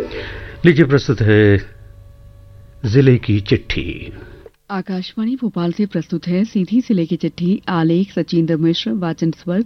लीजिए प्रस्तुत है जिले की चिट्ठी। आकाशवाणी भोपाल से प्रस्तुत है सीधी जिले की चिट्ठी। आलेख सचिंद्र मिश्र, वाचन स्वर